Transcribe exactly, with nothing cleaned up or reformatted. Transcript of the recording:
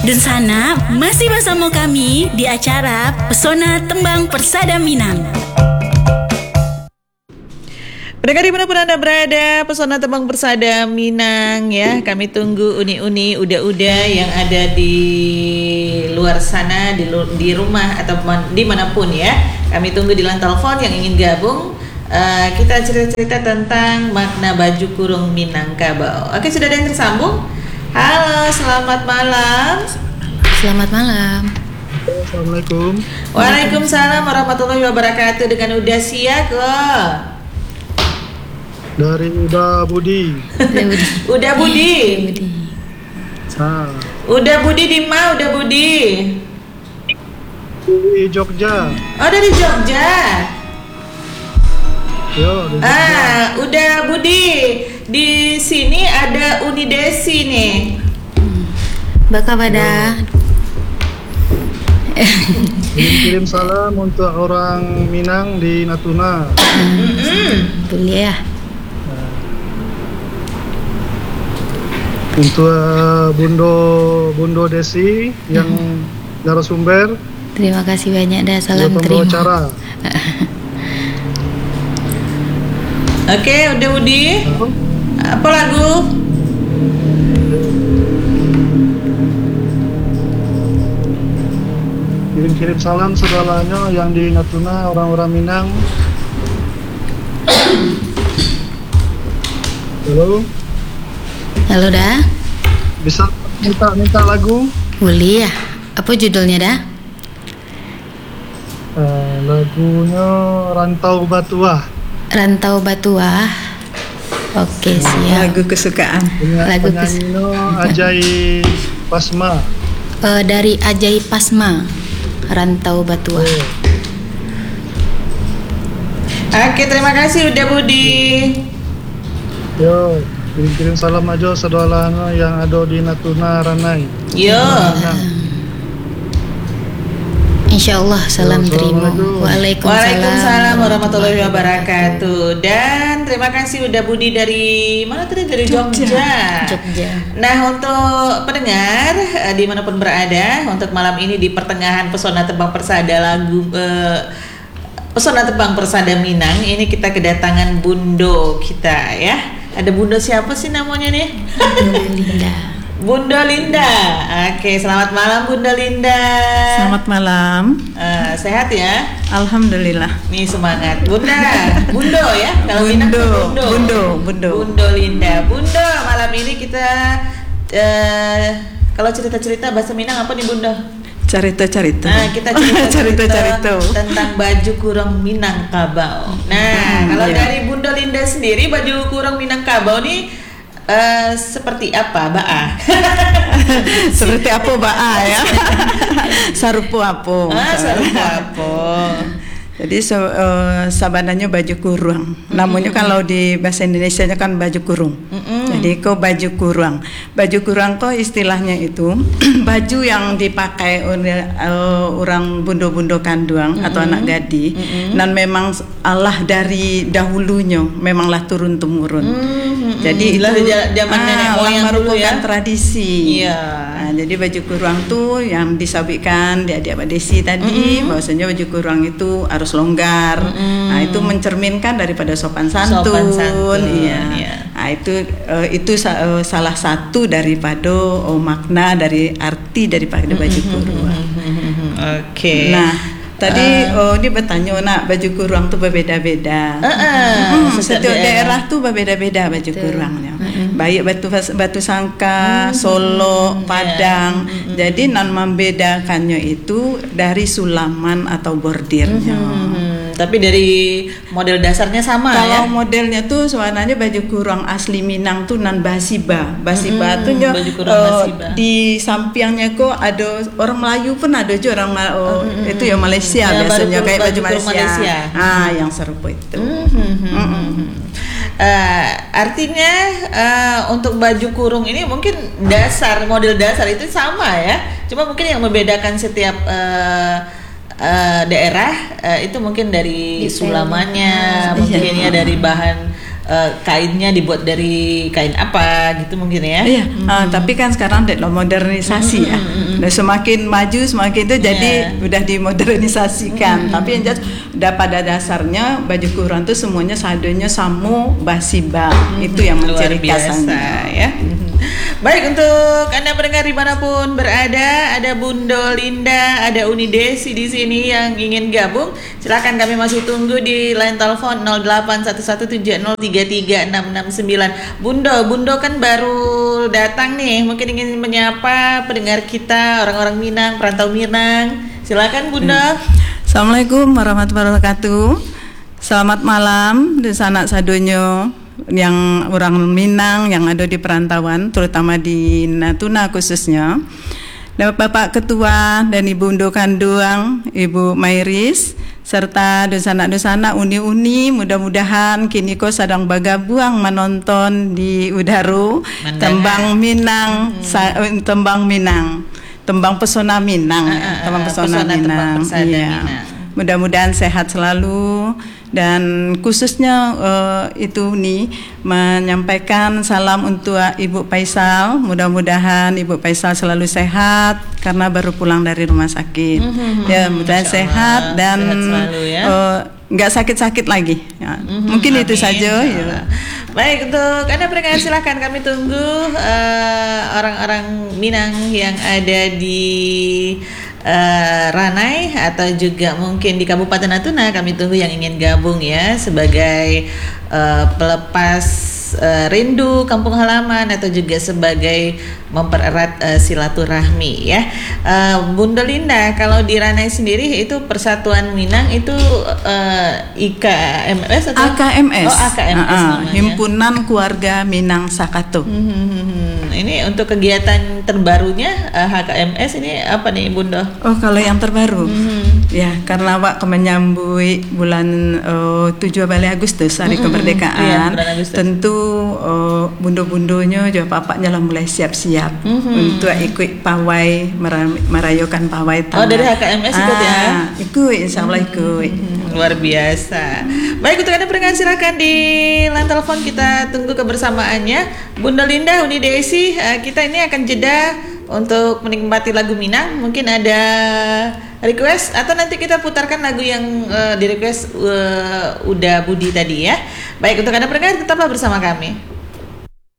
Dan sana masih bersama kami di acara Pesona Tembang Persada Minang. Pendengar dimanapun Anda berada, Pesona Tembang Persada Minang ya. Kami tunggu uni-uni uda-uda yang ada di luar sana, di, di rumah atau dimanapun ya. Kami tunggu di line telepon yang ingin gabung. Uh, kita cerita-cerita tentang makna baju kurung Minangkabau. Oke, sudah ada yang tersambung? Halo, selamat malam. Selamat malam. Assalamualaikum. Waalaikumsalam warahmatullahi wabarakatuh. Dengan udah siap kok. Dari Uda Budi. Udah Budi. Ah. Udah Budi di mana? Udah Budi. Di Jogja. Oh, dari Jogja. Yo, di Jogja. Ah, udah Budi. Di sini ada Unidesi nih. Baka pada. Kirim salam untuk orang Minang di Natuna. Mm-hmm. Boleh ya. Untuk uh, Bundo Bundo Desi yang hmm. narasumber. Terima kasih banyak dah, salam terima. Acara. Oke, udah Budi. Apa lagu? Kirim-kirim salam saudaranya yang di Natuna, orang-orang Minang. Halo. Halo dah. Bisa minta minta lagu? Boleh ya. Apa judulnya dah? Uh, lagunya Rantau Batuah. Rantau Batuah. Oke, siap. Lagu kesukaan. Lagu kesukaan. Ajai Pasma. Uh, dari Ajai Pasma. Rantau Batuah. Oh. Oke, terima kasih udah Budi. Yo. Kirim-kirim salam aja saudara yang ada di Natuna Ranai. Yo. Insyaallah salam terima. Waalaikumsalam. Waalaikumsalam warahmatullahi wabarakatuh. Dan terima kasih udah Budi dari mana tadi, dari Jogja. Jogja. Nah, untuk pendengar dimanapun berada, untuk malam ini di pertengahan Pesona Tembang Persada lagu eh, Pesona Tembang Persada Minang ini kita kedatangan Bundo kita ya. Ada Bunda siapa sih namanya nih? Bunda Linda. Bunda Linda. Oke, selamat malam Bunda Linda. Selamat malam. Uh, sehat ya? Alhamdulillah. Nih semangat. Bunda, Bundo ya? Kalau Minang Bundo, Bundo. Bundo, Bundo. Bundo Linda. Bundo, malam ini kita uh, kalau cerita-cerita bahasa Minang apa nih Bundo? Carita-carita. Nah, kita cerita-cerita Carita-carita tentang baju kurung Minangkabau. Nah, hmm, kalau iya. dari Bunda Linda sendiri baju kurung Minangkabau nih uh, seperti apa, Ba'a? Seperti apa, Ba'a ya? Sarupo apa? Ah, sarupo apa? Jadi so, uh, sabananya baju kurung. Mm-hmm. Namanya kalau di bahasa Indonesianya kan baju kurung. Mm-hmm. Jadi kok baju kurung. Baju kurung kok istilahnya itu baju yang dipakai oleh uh, orang bundo-bundo kanduang mm-hmm. atau anak gadi. Mm-hmm. Dan memang Allah dari dahulunya memanglah turun temurun. Mm-hmm. Jadi itu zaman ah, nenek moyang merupakan ya? tradisi. Iya. Nah, jadi baju kurung tuh yang disabikan di adik Mbak Desi tadi, mm-hmm. bahwasanya baju kurung itu harus longgar. Mm. Nah, itu mencerminkan daripada sopan santun. Sopan santun. Iya. Iya. Nah, itu uh, itu uh, salah satu daripada oh, makna dari arti daripada baju kurung. Mm-hmm. Oke. Okay. Nah, tadi uh, oh ini bertanya nak baju kurung tuh berbeda-beda. Uh, uh, hmm, setiap daerah. daerah tuh berbeda-beda baju kurungnya. Uh-uh. Baik batu batu sangka, uh-huh. Solo, Padang. Yeah. Uh-huh. Jadi nan membedakannya itu dari sulaman atau bordirnya. Uh-huh. Tapi dari model dasarnya sama. Kalau ya? modelnya tuh sebenarnya baju kurung asli Minang tuh nan basiba. Basiba mm-hmm. tuh jo, uh, di sampingnya kok ada orang Melayu pun ada juga orang oh, mm-hmm. itu ya Malaysia ya, biasanya kayak baju, baju Malaysia. Malaysia. Ah, yang serupa itu. Mm-hmm. Mm-hmm. Uh, artinya uh, untuk baju kurung ini mungkin dasar model dasar itu sama ya. Cuma mungkin yang membedakan setiap uh, Uh, daerah uh, itu mungkin dari Detail. sulamannya, Hmm, mungkin ya dari bahan uh, kainnya dibuat dari kain apa gitu mungkin ya. Iya, mm-hmm. uh, tapi kan sekarang udah modernisasi mm-hmm. ya. Mm-hmm. Udah semakin maju semakin itu yeah. jadi udah dimodernisasikan. Mm-hmm. Tapi yang jelas udah pada dasarnya baju kurung itu semuanya sadonya samu basiba. Mm-hmm. Itu yang menciri khasnya ya. Mm-hmm. Baik, untuk Anda pendengar dimanapun berada, ada Bundo Linda, ada Uni Desi di sini yang ingin gabung, silakan kami masih tunggu di line telepon nol delapan satu satu tujuh nol tiga tiga enam enam sembilan. Bundo, Bundo kan baru datang nih, mungkin ingin menyapa pendengar kita, orang-orang Minang, perantau Minang. Silakan Bundo. Hmm. Assalamualaikum warahmatullahi wabarakatuh. Selamat malam di sanak sadonyo yang orang Minang yang ada di perantauan, terutama di Natuna khususnya. Dan Bapak Ketua dan Ibu Undo Kanduang, Ibu Mairis, serta dosana-dosana uni-uni, mudah-mudahan kini kau sedang bagabuang menonton di udara tembang Minang, hmm. sa, tembang Minang, tembang pesona Minang, uh, uh, tembang pesona, pesona Minang. Iya. Minang. Mudah-mudahan sehat selalu, dan khususnya uh, itu nih menyampaikan salam untuk Ibu Faisal. Mudah-mudahan Ibu Faisal selalu sehat karena baru pulang dari rumah sakit. Mm-hmm. Ya, mudah-mudahan sehat dan nggak ya. uh, sakit-sakit lagi. Ya. Mm-hmm. Mungkin Amin. Itu saja. Ya. Baik, untuk Anda pendengar silakan kami tunggu uh, orang-orang Minang yang ada di Uh, Ranai atau juga mungkin di Kabupaten Natuna. Kami tunggu yang ingin gabung ya sebagai uh, pelepas uh, rindu kampung halaman atau juga sebagai mempererat uh, silaturahmi ya. uh, Bunda Linda, kalau di Ranai sendiri itu Persatuan Minang itu uh, I K M S atau A K M S? Oh, A K M S uh-uh. Himpunan Keluarga Minang Sakato. Hmm, ini untuk kegiatan terbarunya uh, H K M S ini apa nih Bunda? Oh, kalau yang terbaru, mm-hmm. ya karena Wak menyambut bulan uh, tujuh Agustus hari mm-hmm. kemerdekaan, iya, Agustus. Tentu uh, bundo-bundonya juga papaknya lah mulai siap-siap mm-hmm. untuk ikut pawai mer- merayakan pawai tanah. Oh, dari H K M S ikut ah, ya? Ikut, insya Allah ikut. Mm-hmm. Luar biasa. Baik, untuk Anda pendengar silakan di line telepon, kita tunggu kebersamaannya. Bunda Linda, Uni Desi, uh, kita ini akan jeda untuk menikmati lagu Minang. Mungkin ada request atau nanti kita putarkan lagu yang uh, di request uh, Uda Budi tadi ya. Baik, untuk Anda pendengar tetaplah bersama kami.